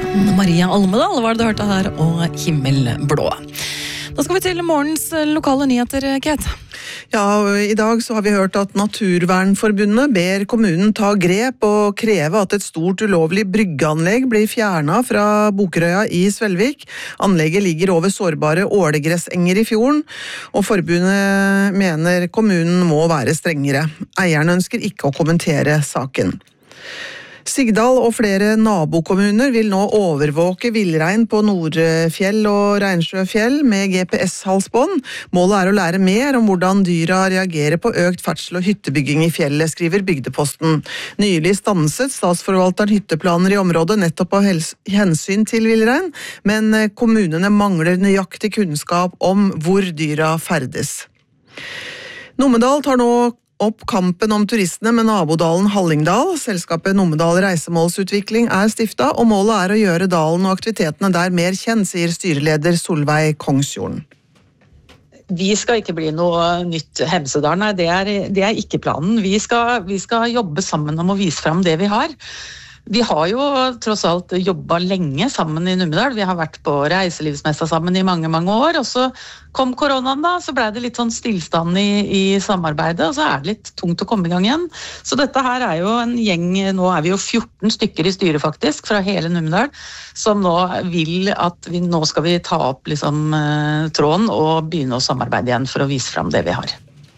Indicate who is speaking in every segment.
Speaker 1: Maria Almedal var det du hørte her, og Himmelblå. Da skal vi til morgens lokale nyheter, Kate.
Speaker 2: Ja, i dag så har vi hørt at Naturvernforbundet ber kommunen ta grep og kreve at et stort ulovlig bryggeanlegg blir fjernet fra Bokerøya i Svelvik. Anlegget ligger over sårbare ålegressenger i fjorden, og forbundet mener kommunen må være strengere. Eieren ønsker ikke å kommentere saken. Sigdal og flere nabokommuner vil nå overvåke villrein på Nordfjell og Reinsjøfjell med GPS-halsbånd. Målet er å lære mer om hvordan dyra reagerer på økt ferdsel og hyttebygging i fjellet, skriver Bygdeposten. Nylig stanset statsforvalteren hytteplaner i området nettopp av hensyn til villrein, men kommunene mangler nøyaktig kunnskap om hvor dyra ferdes. Numedal tar nå opp kampen om turistene med nabodalen Hallingdal. Selskapet Numedal Reisemålsutvikling er stiftet, og målet er å gjøre dalen og aktivitetene der mer kjent, sier styreleder Solveig Kongsjorden.
Speaker 3: Vi skal ikke bli noe nytt Hemsedal, nei, det er ikke planen. Vi skal jobbe sammen om å vise frem det vi har. Vi har jo tross alt jobbet lenge sammen i Numedal. Vi har vært på reiselivsmessa sammen i mange, mange år, og så kom koronaen da, så ble det litt sånn stillstand i samarbeidet, og så er det litt tungt å komme i gang igjen. Så dette her er jo en gjeng, nå er vi jo 14 stykker i styret faktisk, fra hele Numedal, som nå vil at nå skal vi ta opp liksom tråden og begynne å samarbeide igjen for å vise frem det vi har.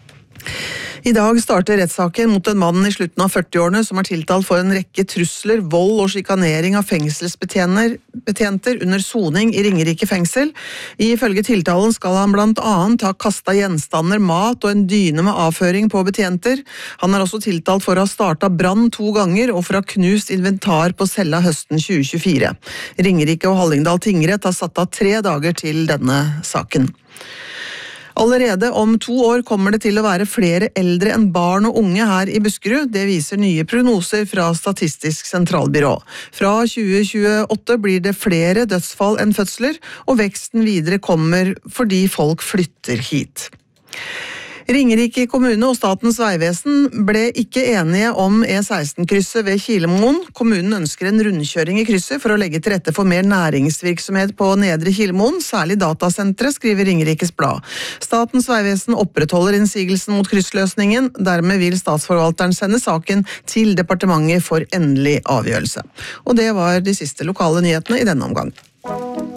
Speaker 2: I dag starter rettssaken mot en mann i slutten av 40-årene som er tiltalt for en rekke trusler, vold og sjikanering av fengselsbetjenter under soning i Ringerike fengsel. Ifølge tiltalen skal han blant annet ha kastet gjenstander, mat og en dyne med avføring på betjenter. Han er også tiltalt for å ha startet brann 2 ganger og for å ha knust inventar på cella høsten 2024. Ringerike og Hallingdal tingrett har satt av 3 dager til denne saken. Allerede om 2 år kommer det til å være flere eldre enn barn og unge her i Buskerud. Det viser nye prognoser fra Statistisk sentralbyrå. Fra 2028 blir det flere dødsfall enn fødsler, og veksten videre kommer fordi folk flytter hit. Ringerike kommune og Statens vegvesen ble ikke enige om E16-krysset ved Kilemoen. Kommunen ønsker en rundkjøring i krysset for å legge til rette for mer næringsvirksomhet på Nedre Kilemoen, særlig datasentre, skriver Ringerikes Blad. Statens vegvesen opprettholder innsigelsen mot kryssløsningen, dermed vil statsforvalteren sende saken til departementet for endelig avgjørelse. Og det var de siste lokale nyhetene i denne omgang.